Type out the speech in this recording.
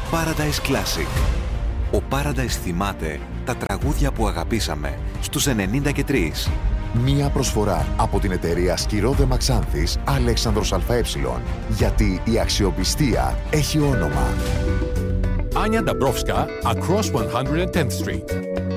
Paradise Classic. Ο Paradise θυμάται τα τραγούδια που αγαπήσαμε στους 93. Μία προσφορά από την εταιρεία Σκυρόδε Μαξάνθης Αλέξανδρος ΑΕ. Γιατί η αξιοπιστία έχει όνομα. Anya Dabrowska, across 110th Street.